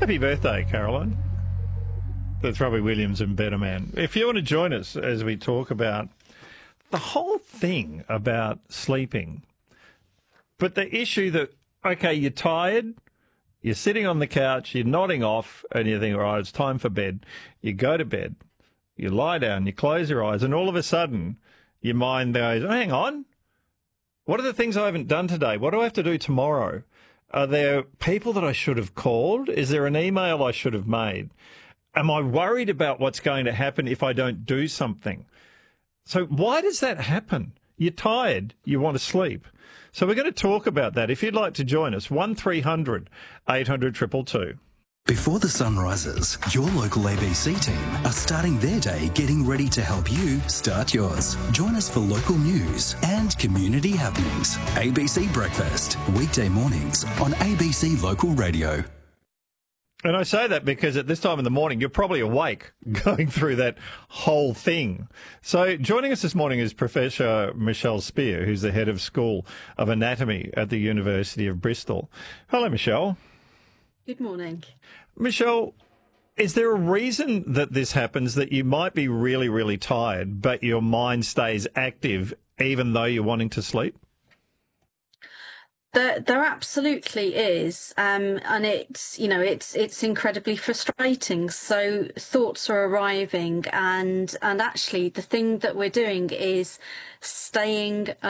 Happy birthday, Caroline. That's Robbie Williams and Better Man. If you want to join us as we talk about the whole thing about sleeping, but the issue that, okay, you're tired, you're sitting on the couch, you're nodding off, and you think, all right, it's time for bed. You go to bed, you lie down, you close your eyes, and all of a sudden your mind goes, oh, hang on, what are the things I haven't done today? What do I have to do tomorrow? Are there people that I should have called? Is there an email I should have made? Am I worried about what's going to happen if I don't do something? So why does that happen? You're tired, you want to sleep. So we're going to talk about that. If you'd like to join us, 1300 800 222. Before the sun rises, your local ABC team are starting their day getting ready to help you start yours. Join us for local news and community happenings. ABC Breakfast, weekday mornings on ABC Local Radio. And I say that because at this time in the morning, you're probably awake going through that whole thing. So joining us this morning is Professor Michelle Spear, who's the head of School of Anatomy at the University of Bristol. Hello, Michelle. Good morning. Michelle, is there a reason that this happens, that you might be really, really tired, but your mind stays active even though you're wanting to sleep? There absolutely is, and it's incredibly frustrating. So thoughts are arriving, and actually the thing that we're doing is staying